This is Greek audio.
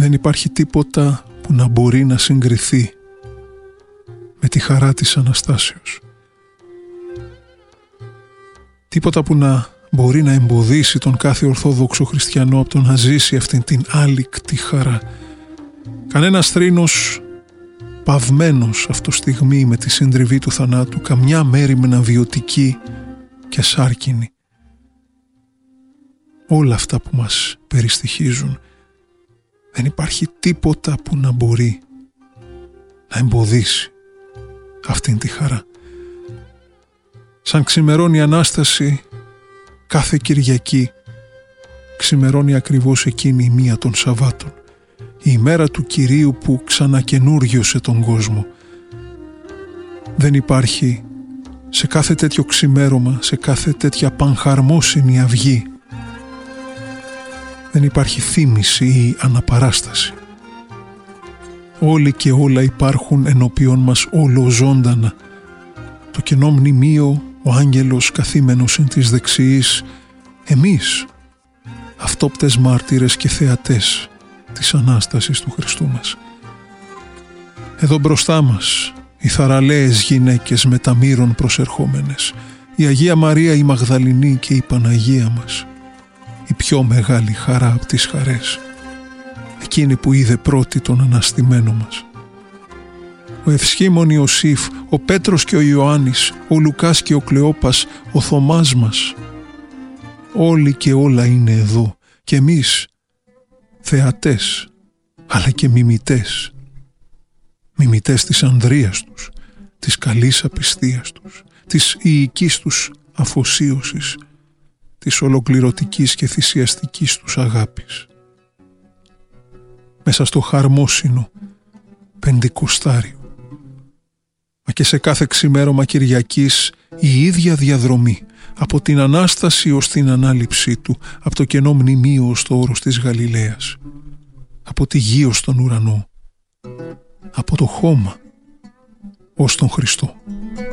Δεν υπάρχει τίποτα που να μπορεί να συγκριθεί με τη χαρά της Αναστάσεως. Τίποτα που να μπορεί να εμποδίσει τον κάθε ορθόδοξο χριστιανό από το να ζήσει αυτήν την άλικτη χαρά. Κανένας θρήνος παυμένος αυτό στιγμή με τη συντριβή του θανάτου, καμιά μέριμνα βιωτική και σάρκινη. Όλα αυτά που μας περιστοιχίζουν, δεν υπάρχει τίποτα που να μπορεί να εμποδίσει αυτήν τη χαρά. Σαν ξημερώνει η Ανάσταση κάθε Κυριακή, ξημερώνει ακριβώς εκείνη η μία των Σαββάτων, η ημέρα του Κυρίου που ξανακαινούργιωσε τον κόσμο. Δεν υπάρχει σε κάθε τέτοιο ξημέρωμα, σε κάθε τέτοια πανχαρμόσυνη αυγή, δεν υπάρχει θύμηση ή αναπαράσταση. Όλοι και όλα υπάρχουν ενώπιον μας ολοζώντανα. Το κενό μνημείο, ο άγγελος καθήμενος εν της δεξιής, εμείς, αυτόπτες μάρτυρες και θεατές της Ανάστασης του Χριστού μας. Εδώ μπροστά μας οι θαραλέες γυναίκες με τα μύρων προσερχόμενες, η Αγία Μαρία η Μαγδαληνή και η Παναγία μας, η πιο μεγάλη χαρά από τις χαρές, εκείνη που είδε πρώτη τον αναστημένο μας. Ο Ευσχήμων Ιωσήφ, ο Πέτρος και ο Ιωάννης, ο Λουκάς και ο Κλεόπας, ο Θωμάς μας, όλοι και όλα είναι εδώ και εμείς θεατές αλλά και μιμητές, μιμητές της ανδρείας τους, της καλής απιστίας τους, της ιικής τους αφοσίωσης, της ολοκληρωτικής και θυσιαστικής τους αγάπης. Μέσα στο χαρμόσυνο Πεντηκοστάριο, μα και σε κάθε ξημέρωμα Κυριακής η ίδια διαδρομή, από την Ανάσταση ως την Ανάληψή του, από το κενό μνημείο ως το όρος της Γαλιλαίας, από τη γη ως τον ουρανό, από το χώμα ως τον Χριστό.